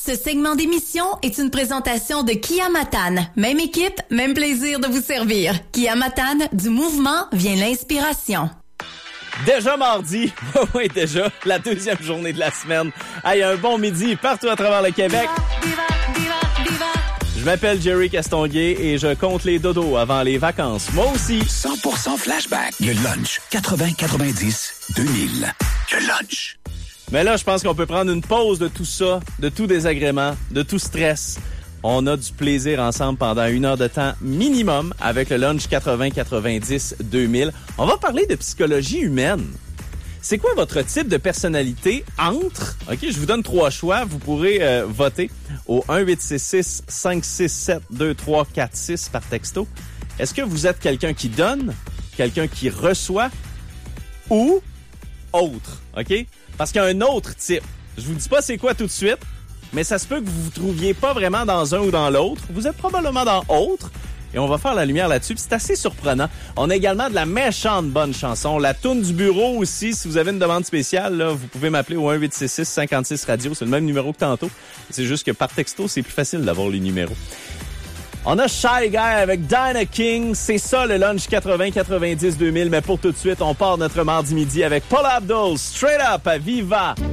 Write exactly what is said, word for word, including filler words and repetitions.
Ce segment d'émission est une présentation de Kia Matane. Même équipe, même plaisir de vous servir. Kia Matane, du mouvement vient l'inspiration. Déjà mardi, oui déjà, la deuxième journée de la semaine. Hey, un bon midi partout à travers le Québec. Je m'appelle Jerry Castonguay et je compte les dodos avant les vacances. Moi aussi. cent pour cent flashback. Le lunch. quatre-vingts quatre-vingt-dix deux mille. Le lunch. Mais là, je pense qu'on peut prendre une pause de tout ça, de tout désagrément, de tout stress. On a du plaisir ensemble pendant une heure de temps minimum avec le lunch quatre-vingts quatre-vingt-dix deux mille. On va parler de psychologie humaine. C'est quoi votre type de personnalité entre... OK, je vous donne trois choix. Vous pourrez euh, voter au un huit six six cinq six sept deux trois quatre six par texto. Est-ce que vous êtes quelqu'un qui donne, quelqu'un qui reçoit ou autre? OK? Parce qu'il y a un autre type. Je vous dis pas c'est quoi tout de suite, mais ça se peut que vous vous trouviez pas vraiment dans un ou dans l'autre. Vous êtes probablement dans autre. Et on va faire la lumière là-dessus. Puis c'est assez surprenant. On a également de la méchante bonne chanson. La toune du bureau aussi. Si vous avez une demande spéciale, là, vous pouvez m'appeler au un huit six six cinquante-six radio. C'est le même numéro que tantôt. C'est juste que par texto, c'est plus facile d'avoir les numéros. On a Shy Guy avec Dinah King. C'est ça le lunch quatre-vingts quatre-vingt-dix deux mille. Mais pour tout de suite, on part notre mardi midi avec Paula Abdul. Straight up à Viva.